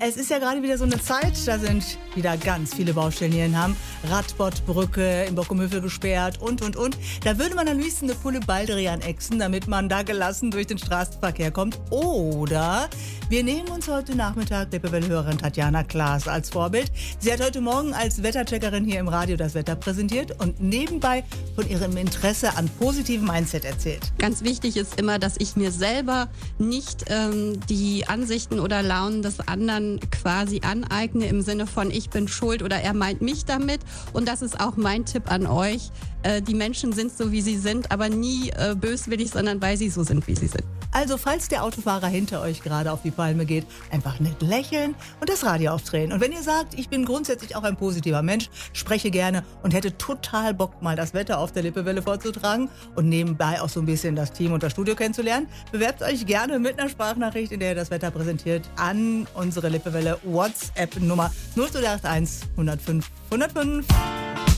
Es ist ja gerade wieder so eine Zeit, da sind wieder ganz viele Baustellen hier in Hamm. Radbottbrücke in Bockumhövel gesperrt und. Da würde man am liebsten eine Pulle Baldrian exen, damit man da gelassen durch den Straßenverkehr kommt. Oder wir nehmen uns heute Nachmittag Lippewelle-Hörerin Tatjana Klaas als Vorbild. Sie hat heute Morgen als Wettercheckerin hier im Radio das Wetter präsentiert und nebenbei von ihrem Interesse an positivem Mindset erzählt. Ganz wichtig ist immer, dass ich mir selber nicht die Ansichten oder Launen des anderen quasi aneigne im Sinne von ich bin schuld oder er meint mich damit. Und das ist auch mein Tipp an euch. Die Menschen sind so, wie sie sind, aber nie böswillig, sondern weil sie so sind, wie sie sind. Also falls der Autofahrer hinter euch gerade auf die Palme geht, einfach nett lächeln und das Radio aufdrehen. Und wenn ihr sagt, ich bin grundsätzlich auch ein positiver Mensch, spreche gerne und hätte total Bock, mal das Wetter auf der Lippewelle vorzutragen und nebenbei auch so ein bisschen das Team und das Studio kennenzulernen, bewerbt euch gerne mit einer Sprachnachricht, in der ihr das Wetter präsentiert, an unsere Lippewelle WhatsApp-Nummer 0281 105 105.